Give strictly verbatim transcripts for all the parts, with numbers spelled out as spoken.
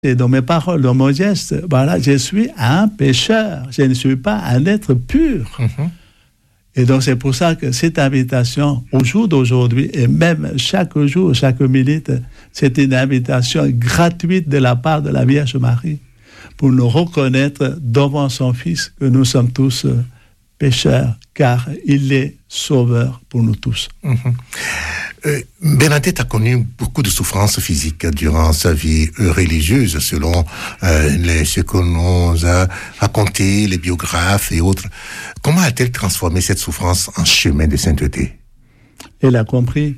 et dans mes paroles, dans mon geste, voilà, je suis un pécheur, je ne suis pas un être pur. Mm-hmm. Et donc c'est pour ça que cette invitation au jour d'aujourd'hui, et même chaque jour, chaque minute, c'est une invitation gratuite de la part de la Vierge Marie pour nous reconnaître devant son Fils que nous sommes tous pécheurs, car il est sauveur pour nous tous. Mmh. Euh, Bernadette a connu beaucoup de souffrances physiques durant sa vie religieuse, selon euh, les, ce que nous a raconté les biographes et autres. Comment a-t-elle transformé cette souffrance en chemin de sainteté? Elle a compris.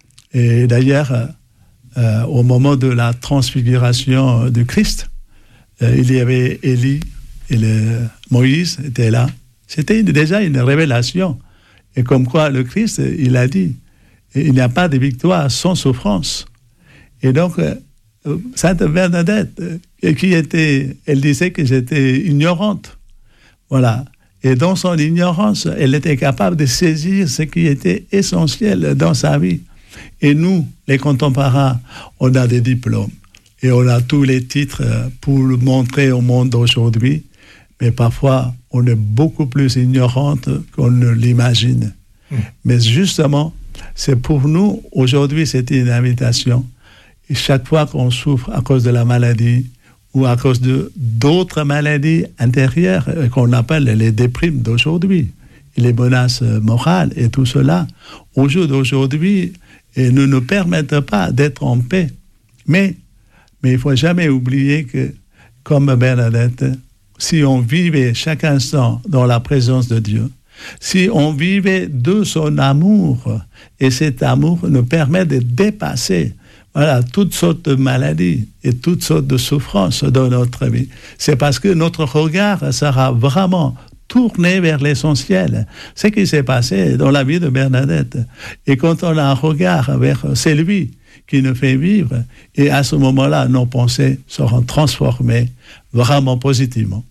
Et d'ailleurs, euh, au moment de la transfiguration du Christ, euh, il y avait Élie et le, Moïse étaient là. C'était une, déjà une révélation. Et comme quoi le Christ, il a dit, il n'y a pas de victoire sans souffrance. Et donc, euh, Sainte Bernadette, euh, qui était, elle disait que j'étais ignorante. Voilà. Et dans son ignorance, elle était capable de saisir ce qui était essentiel dans sa vie. Et nous, les contemporains, on a des diplômes. Et on a tous les titres pour le montrer au monde d'aujourd'hui. Mais parfois, on est beaucoup plus ignorante qu'on ne l'imagine. Mmh. Mais justement, c'est pour nous, aujourd'hui, c'est une invitation. Et chaque fois qu'on souffre à cause de la maladie ou à cause de d'autres maladies intérieures qu'on appelle les déprimes d'aujourd'hui, et les menaces morales et tout cela, au jour d'aujourd'hui, et ne nous permettent pas d'être en paix. Mais, mais il ne faut jamais oublier que, comme Bernadette, si on vivait chaque instant dans la présence de Dieu, si on vivait de son amour, et cet amour nous permet de dépasser voilà, toutes sortes de maladies et toutes sortes de souffrances dans notre vie, c'est parce que notre regard sera vraiment tourné vers l'essentiel. Ce qui s'est passé dans la vie de Bernadette. Et quand on a un regard vers c'est lui qui nous fait vivre, et à ce moment-là, nos pensées seront transformées vraiment positivement.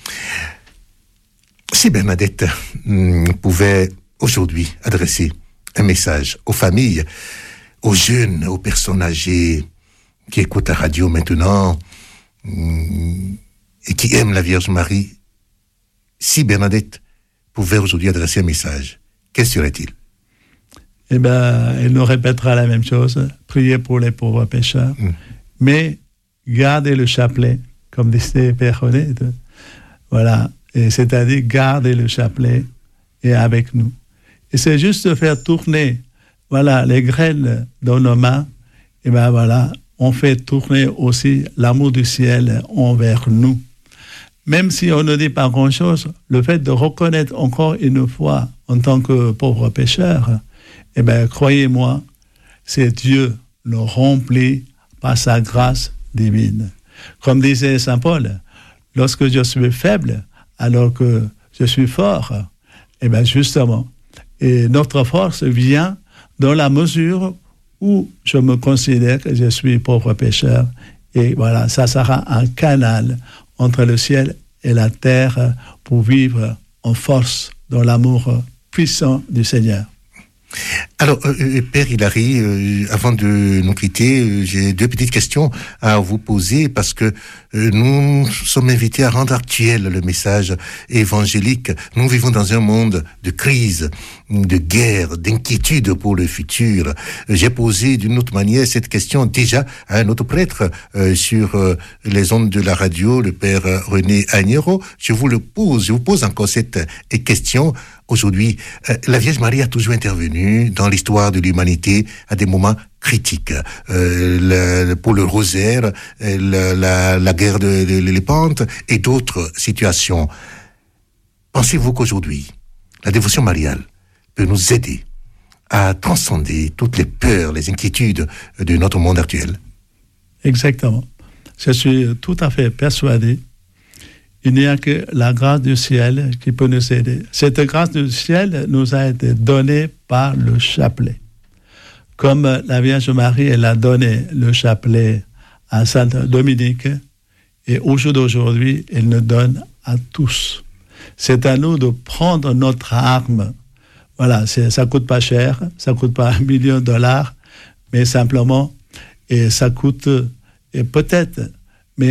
Si Bernadette mm, pouvait aujourd'hui adresser un message aux familles, aux jeunes, aux personnes âgées qui écoutent la radio maintenant mm, et qui aiment la Vierge Marie, si Bernadette pouvait aujourd'hui adresser un message, quel serait-il? Eh bien, elle nous répétera la même chose, prier pour les pauvres pécheurs, mm. mais garder le chapelet, comme disait Père René. Voilà, et c'est-à-dire garder le chapelet et avec nous. Et c'est juste de faire tourner, voilà, les graines dans nos mains, et ben voilà, on fait tourner aussi l'amour du ciel envers nous. Même si on ne dit pas grand-chose, le fait de reconnaître encore une fois en tant que pauvre pécheur, eh ben croyez-moi, c'est Dieu nous remplit par sa grâce divine. Comme disait Saint Paul, lorsque je suis faible, alors que je suis fort, eh bien justement, et notre force vient dans la mesure où je me considère que je suis pauvre pécheur. Et voilà, ça sera un canal entre le ciel et la terre pour vivre en force dans l'amour puissant du Seigneur. Alors, euh, Père Hilary, euh, avant de nous quitter, euh, j'ai deux petites questions à vous poser parce que euh, nous sommes invités à rendre actuel le message évangélique. Nous vivons dans un monde de crise, de guerre, d'inquiétude pour le futur. J'ai posé d'une autre manière cette question déjà à un autre prêtre euh, sur euh, les ondes de la radio, le Père René Agnero. Je vous le pose, je vous pose encore cette euh, question. Aujourd'hui, euh, la Vierge Marie a toujours intervenu dans l'histoire de l'humanité à des moments critiques. Euh, le, pour le rosaire, le, la, la guerre de, de l'Élépante et d'autres situations. Pensez-vous qu'aujourd'hui, la dévotion mariale peut nous aider à transcender toutes les peurs, les inquiétudes de notre monde actuel? Exactement. Je suis tout à fait persuadé. Il n'y a que la grâce du ciel qui peut nous aider. Cette grâce du ciel nous a été donnée par le chapelet. Comme la Vierge Marie, elle a donné le chapelet à Sainte Dominique, et au jour d'aujourd'hui, elle nous donne à tous. C'est à nous de prendre notre arme. Voilà, c'est, ça coûte pas cher, ça coûte pas un million de dollars, mais simplement, et ça coûte, et peut-être